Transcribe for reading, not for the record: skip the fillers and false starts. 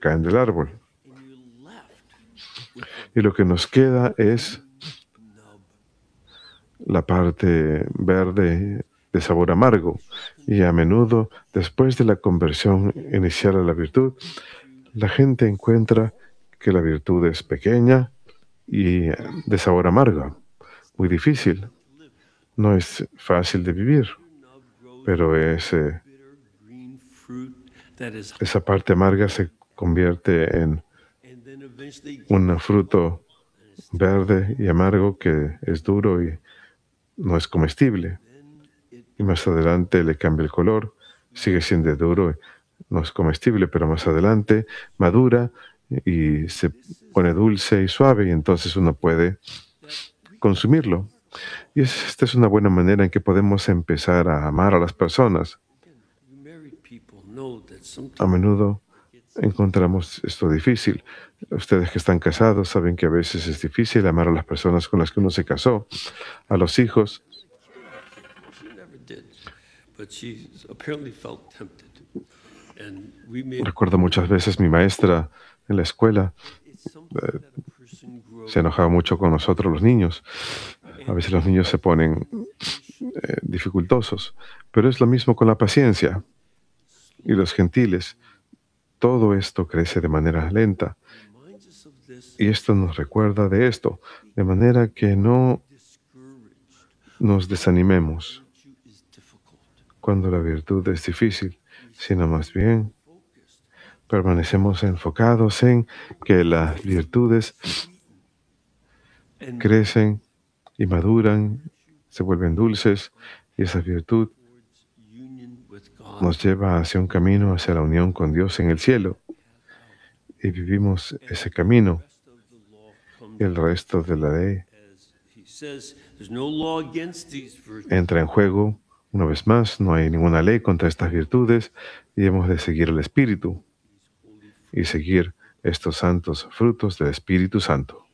caen del árbol. Y lo que nos queda es la parte verde de sabor amargo. Y a menudo, después de la conversión inicial a la virtud, la gente encuentra que la virtud es pequeña y de sabor amargo, muy difícil. No es fácil de vivir, pero esa parte amarga se convierte en un fruto verde y amargo que es duro y no es comestible. Y más adelante le cambia el color, sigue siendo duro, no es comestible, pero más adelante madura y se pone dulce y suave y entonces uno puede consumirlo. Y esta es una buena manera en que podemos empezar a amar a las personas. A menudo encontramos esto difícil. Ustedes que están casados saben que a veces es difícil amar a las personas con las que uno se casó, a los hijos. Recuerdo muchas veces mi maestra en la escuela se enojaba mucho con nosotros los niños. A veces los niños se ponen dificultosos, pero es lo mismo con la paciencia y los gentiles. Todo esto crece de manera lenta y esto nos recuerda de esto, de manera que no nos desanimemos cuando la virtud es difícil, sino más bien permanecemos enfocados en que las virtudes crecen y maduran, se vuelven dulces y esa virtud nos lleva hacia un camino, hacia la unión con Dios en el cielo y vivimos ese camino. Y el resto de la ley entra en juego. Una vez más, no hay ninguna ley contra estas virtudes y hemos de seguir el Espíritu y seguir estos santos frutos del Espíritu Santo.